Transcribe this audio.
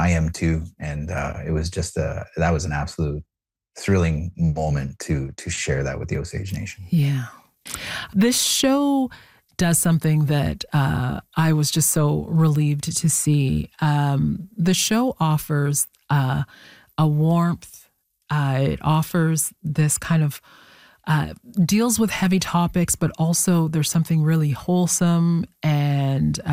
I am too. And it was just that was an absolute thrilling moment to share that with the Osage Nation. Yeah. This show does something that I was just so relieved to see. The show offers a warmth. It offers this kind of deals with heavy topics, but also there's something really wholesome and